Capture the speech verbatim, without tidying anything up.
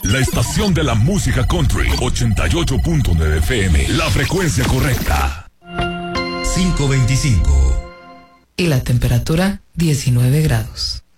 La estación de la música country, ochenta y ocho punto nueve F M, la frecuencia correcta. cinco veinticinco. Y la temperatura, diecinueve grados.